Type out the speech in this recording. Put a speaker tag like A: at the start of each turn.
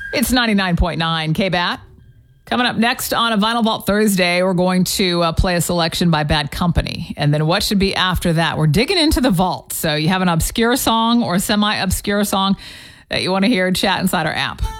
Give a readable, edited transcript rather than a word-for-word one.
A: It's 99.9 K-BAT. Coming up next on a Vinyl Vault Thursday, we're going to play a selection by Bad Company. And then what should be after that? We're digging into the vault. So you have an obscure song or semi-obscure song that you want to hear, chat inside our app.